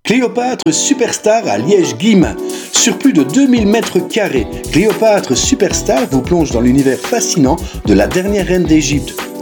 Cléopâtre Superstar à Liège-Guillemins. Sur plus de 2000 mètres carrés, Cléopâtre Superstar vous plonge dans l'univers fascinant de la dernière reine d'Égypte.